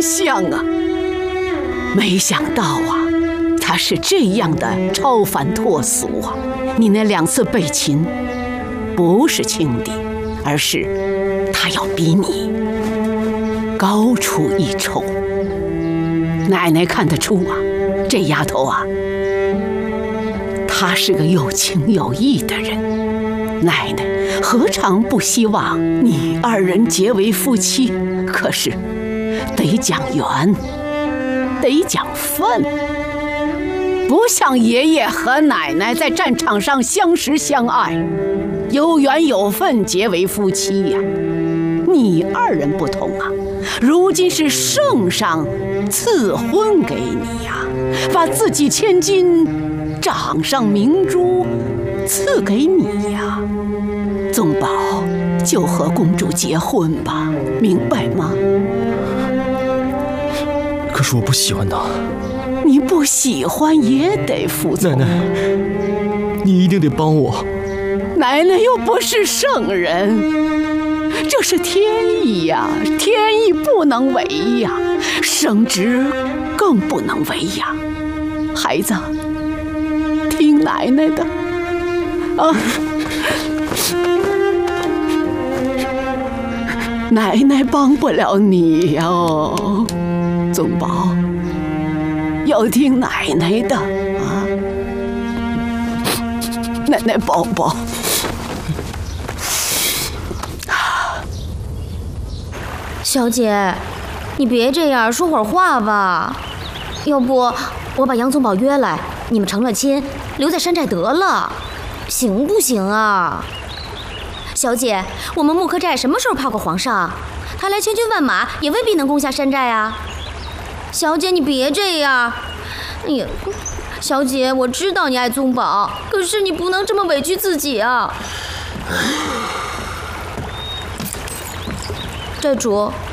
相啊！没想到啊，他是这样的超凡脱俗啊！你那2次被擒，不是轻敌，而是他要比你高出一筹。奶奶看得出啊，这丫头啊，她是个有情有义的人。奶奶何尝不希望你2人结为夫妻？可是得讲缘，得讲分，不像爷爷和奶奶在战场上相识相爱，有缘有分结为夫妻呀。你2人不同啊，如今是圣上赐婚给你呀，把自己千金、掌上明珠赐给你呀。宗保就和公主结婚吧，明白吗？ 可是我不喜欢他。 你不喜欢也得服从。 奶奶，你一定得帮我。 奶奶又不是圣人，这是天意呀，天意不能违呀，圣旨更不能违呀。孩子，听奶奶的啊！奶奶帮不了你哟，宗保，要听奶奶的啊！奶奶抱抱。 小姐，你别这样，说会儿话吧。要不我把杨宗保约来，你们成了亲，留在山寨得了，行不行啊？小姐，我们木柯寨什么时候怕过皇上？他来千军万马也未必能攻下山寨啊。小姐，你别这样。哎呀，小姐，我知道你爱宗保，可是你不能这么委屈自己啊。寨主，